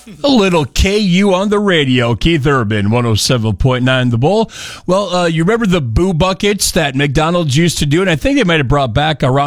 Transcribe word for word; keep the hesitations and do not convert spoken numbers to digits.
A little K U on the radio. Keith Urban, one oh seven point nine The Bull. Well, uh, you remember the boo buckets that McDonald's used to do? And I think they might have brought back around